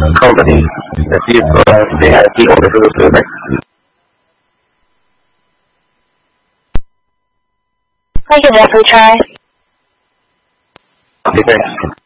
company that is the IT on the first back. I can definitely try. Okay, thanks.